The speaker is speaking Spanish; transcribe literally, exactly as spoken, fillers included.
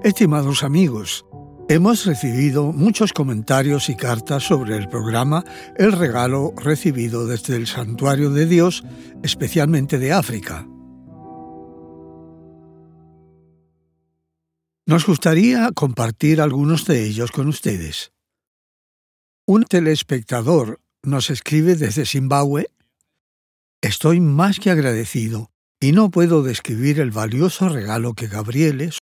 Estimados amigos, hemos recibido muchos comentarios y cartas sobre el programa El Regalo recibido desde el Santuario de Dios, especialmente de África. Nos gustaría compartir algunos de ellos con ustedes. Un telespectador nos escribe desde Zimbabue: Estoy más que agradecido y no puedo describir el valioso regalo que Gabriele,